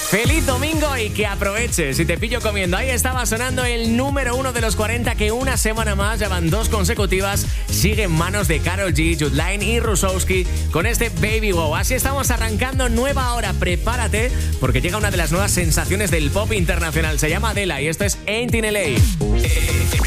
Feliz domingo y que aproveches. Si te pillo comiendo, ahí estaba sonando el número 1 de los 40 que una semana más, ya van 2 consecutivas, sigue en manos de Karol G, Judline y Rusowski con este Baby Wow. Así estamos arrancando nueva hora. Prepárate porque llega una de las nuevas sensaciones del pop internacional. Se llama Adele y esto es Ain't in LA.